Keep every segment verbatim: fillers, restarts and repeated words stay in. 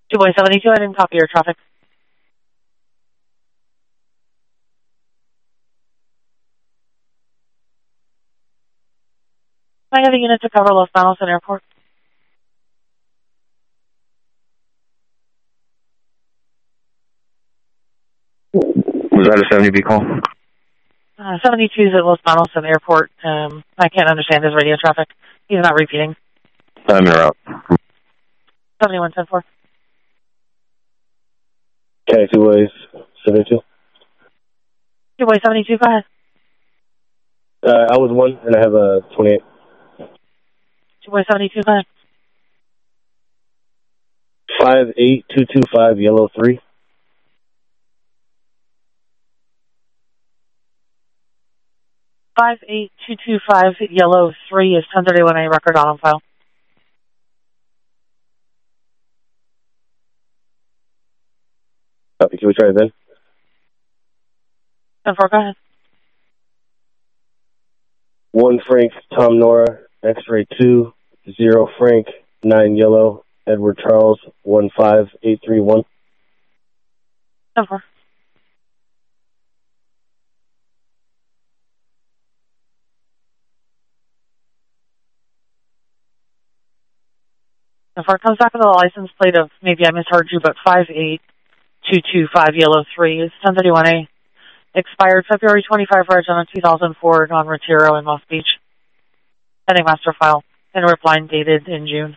two boy seventy-two, I didn't copy your traffic. Can I get a unit to cover Los Donaldson Airport? Was that a seventy B call? Uh, seventy-two is at Los Donaldson Airport. Um, I can't understand his radio traffic. He's not repeating. I'm in route. seventy-one ten four. Okay, two ways, seventy-two. Two boy seventy-two, go ahead. Uh, I was one, and I have a twenty-eight. Two boy seventy-two, go ahead. five eight two two five, yellow three. five eight two two five, yellow three is ten thirty-one A record on file. Copy, can we try it then? ten four, go ahead. one Frank, Tom Nora, X-ray two, zero Frank, nine yellow, Edward Charles, one five eight three one. ten four. ten four comes back with a license plate of, maybe I misheard you, but five eight two two five, yellow three is ten thirty-one A. Expired February twenty-fifth, reg on a two thousand four non-Retiro in Moss Beach. Pending master file. And reply dated in June.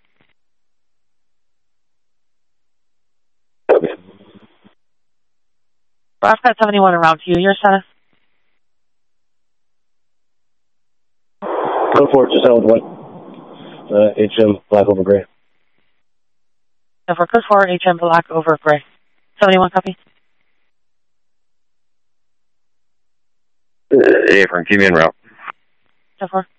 I've got seventy-one around to you. Your status? Go for it, just out with one. Uh, H M, black over gray. For code four, H M, black over gray. seventy-one copy. Hey, Frank, keep me en route. ten four.